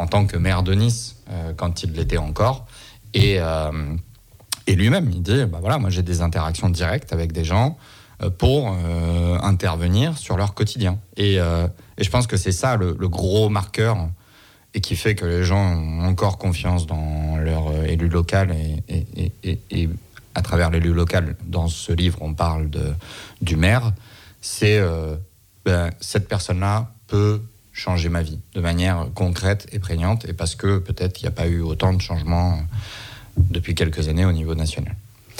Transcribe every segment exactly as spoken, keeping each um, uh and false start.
en tant que maire de Nice, euh, quand il l'était encore. Et, euh, et lui-même, il dit, bah voilà, moi j'ai des interactions directes avec des gens euh, pour euh, intervenir sur leur quotidien. Et, euh, et je pense que c'est ça le, le gros marqueur et qui fait que les gens ont encore confiance dans leur euh, élu local. Et, et, et, et, et à travers l'élu local, dans ce livre, on parle de, du maire. C'est euh, ben, cette personne-là peut changer ma vie de manière concrète et prégnante, et parce que peut-être il n'y a pas eu autant de changements depuis quelques années au niveau national.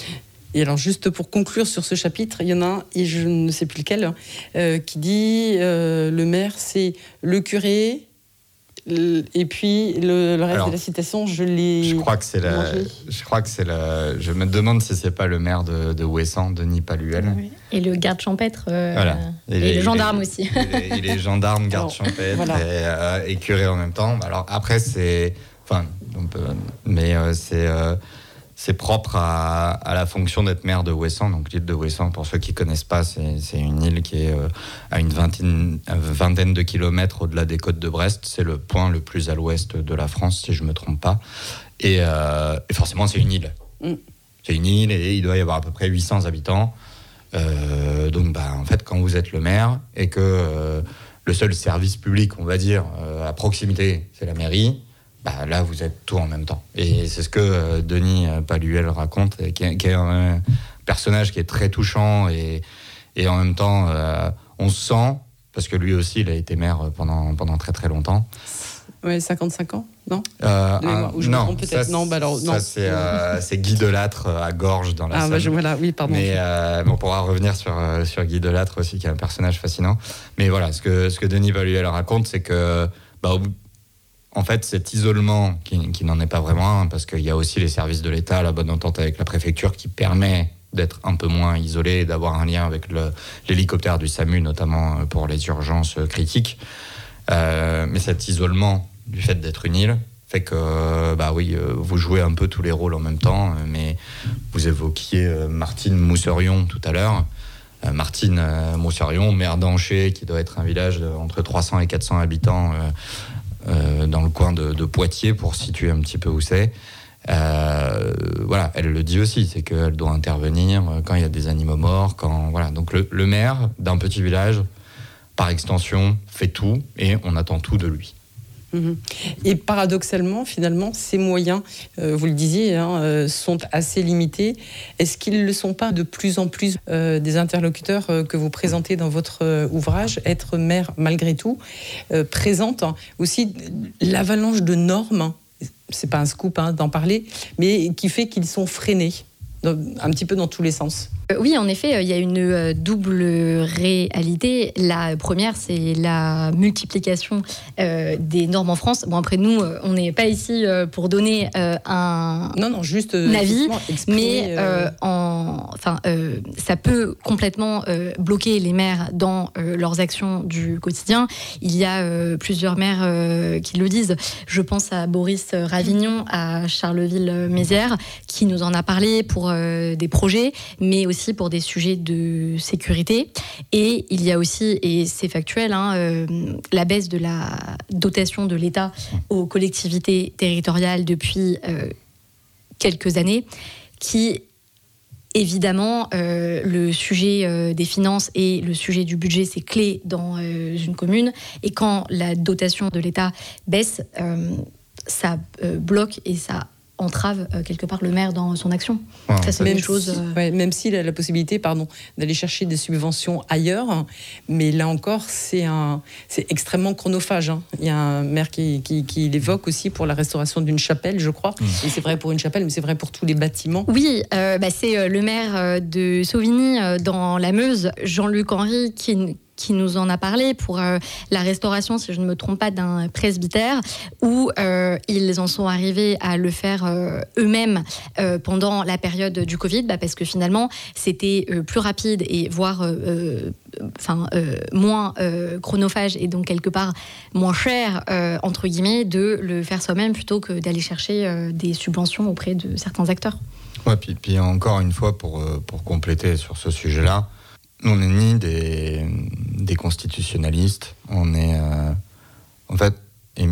Et alors, juste pour conclure sur ce chapitre, il y en a un, et je ne sais plus lequel, euh, qui dit euh, le maire, c'est le curé, le, et puis le, le reste alors, de la citation, je l'ai. Je crois que c'est la. Je crois que c'est la. Je me demande si c'est pas le maire de, de Ouessant, Denis Paluel. Oui. Et le garde champêtre. Euh, voilà. Et, et le gendarme est, aussi. Il est, il est gendarme, garde alors, champêtre voilà. et, euh, et curé en même temps. Alors après, c'est. Enfin, on peut, mais euh, c'est. Euh, C'est propre à, à la fonction d'être maire de Ouessant. Donc l'île de Ouessant, pour ceux qui ne connaissent pas, c'est, c'est une île qui est euh, à une vingtaine, à vingtaine de kilomètres au-delà des côtes de Brest. C'est le point le plus à l'ouest de la France, si je ne me trompe pas. Et, euh, et forcément, c'est une île. Mm. C'est une île et il doit y avoir à peu près huit cents habitants. Euh, donc, bah, en fait, quand vous êtes le maire et que euh, le seul service public, on va dire, euh, à proximité, c'est la mairie, bah là, vous êtes tout en même temps. Et c'est ce que euh, Denis Paluel raconte, et qui, est, qui est un personnage qui est très touchant et, et en même temps, euh, on se sent, parce que lui aussi, il a été maire pendant, pendant très très longtemps. Oui, cinquante-cinq ans, non euh, un, Ou je non, me trompe peut-être. ça, non, bah alors, non. Ça, c'est, euh, c'est Guy Delattre à Gorges dans la ah, Somme. Bah, je, voilà, oui, pardon. Mais euh, on pourra revenir sur, sur Guy Delattre aussi, qui est un personnage fascinant. Mais voilà, ce que, ce que Denis Paluel raconte, c'est que... Bah, au bout En fait, cet isolement, qui, qui n'en est pas vraiment un, parce qu'il y a aussi les services de l'État, la bonne entente avec la préfecture, qui permet d'être un peu moins isolé et d'avoir un lien avec le, l'hélicoptère du SAMU, notamment pour les urgences critiques. Euh, mais cet isolement, du fait d'être une île, fait que, bah oui, vous jouez un peu tous les rôles en même temps. Mais vous évoquiez Martine Mousserion tout à l'heure. Euh, Martine euh, Mousserion, maire d'Anché, qui doit être un village de, entre trois cents et quatre cents habitants, euh, Euh, dans le coin de, de Poitiers, pour situer un petit peu où c'est. Euh, voilà, elle le dit aussi, c'est qu'elle doit intervenir quand il y a des animaux morts, quand voilà. Donc le, le maire d'un petit village, par extension, fait tout et on attend tout de lui. Mmh. Et paradoxalement, finalement, ces moyens, euh, vous le disiez, hein, euh, sont assez limités. Est-ce qu'ils ne le sont pas de plus en plus euh, des interlocuteurs euh, que vous présentez dans votre euh, ouvrage, Être maire malgré tout, euh, présente aussi l'avalanche de normes, c'est pas un scoop hein, d'en parler, mais qui fait qu'ils sont freinés, dans, un petit peu dans tous les sens. Oui, en effet, il y a une double réalité. La première, c'est la multiplication euh, des normes en France. Bon, après, nous, on n'est pas ici pour donner euh, un, non, non, juste, un avis, euh... mais euh, en, enfin, euh, ça peut complètement euh, bloquer les maires dans euh, leurs actions du quotidien. Il y a euh, plusieurs maires euh, qui le disent. Je pense à Boris Ravignon, à Charleville-Mézières, qui nous en a parlé pour euh, des projets, mais aussi pour des sujets de sécurité. Et il y a aussi, et c'est factuel, hein, euh, la baisse de la dotation de l'État aux collectivités territoriales depuis euh, quelques années, qui, évidemment, euh, le sujet euh, des finances et le sujet du budget, c'est clé dans euh, une commune. Et quand la dotation de l'État baisse, euh, ça euh, bloque et ça entrave euh, quelque part le maire dans son action. Ouais. Ça, c'est même une chose. Si, euh... ouais, même s'il a la possibilité, pardon, d'aller chercher des subventions ailleurs, mais là encore, c'est un, c'est extrêmement chronophage. Hein. Il y a un maire qui, qui, qui l'évoque aussi pour la restauration d'une chapelle, je crois. Mmh. Et c'est vrai pour une chapelle, mais c'est vrai pour tous les bâtiments. Oui, euh, bah, c'est euh, le maire de Sauvigny euh, dans la Meuse, Jean-Luc Henry, qui qui nous en a parlé pour euh, la restauration, si je ne me trompe pas, d'un presbytère, où euh, ils en sont arrivés à le faire euh, eux-mêmes euh, pendant la période du Covid, bah, parce que finalement, c'était euh, plus rapide et voire euh, enfin, euh, moins euh, chronophage et donc quelque part moins cher, euh, entre guillemets, de le faire soi-même plutôt que d'aller chercher euh, des subventions auprès de certains acteurs. Ouais, puis, puis encore une fois, pour, pour compléter sur ce sujet-là, on n'est ni des, des constitutionnalistes, on est... Euh, en fait,